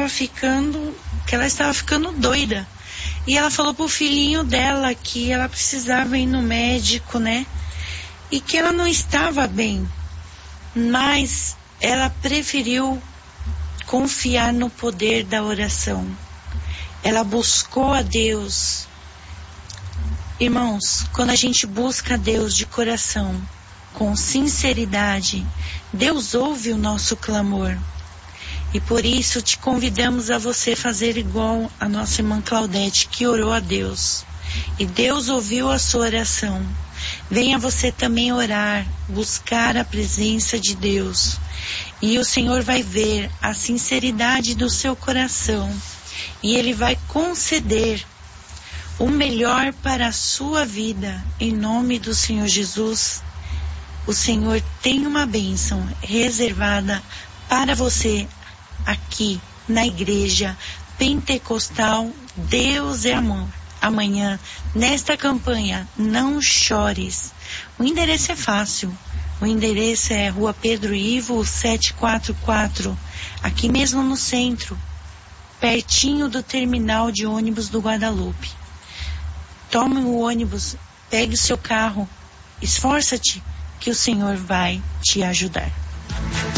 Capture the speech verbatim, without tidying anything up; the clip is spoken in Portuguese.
ficando, que ela estava ficando doida. E ela falou pro filhinho dela que ela precisava ir no médico, né? E que ela não estava bem. Mas ela preferiu confiar no poder da oração. Ela buscou a Deus. Irmãos, quando a gente busca a Deus de coração, com sinceridade, Deus ouve o nosso clamor. E por isso te convidamos a você fazer igual a nossa irmã Claudete, que orou a Deus. E Deus ouviu a sua oração. Venha você também orar, buscar a presença de Deus. E o Senhor vai ver a sinceridade do seu coração. E Ele vai conceder o melhor para a sua vida. Em nome do Senhor Jesus, o Senhor tem uma bênção reservada para você aqui na igreja pentecostal Deus é Amor. Amanhã, nesta campanha, não chores. O endereço é fácil. O endereço é Rua Pedro Ivo, setecentos e quarenta e quatro, aqui mesmo no centro, pertinho do terminal de ônibus do Guadalupe. Tome o ônibus, pegue o seu carro, esforça-te que o Senhor vai te ajudar.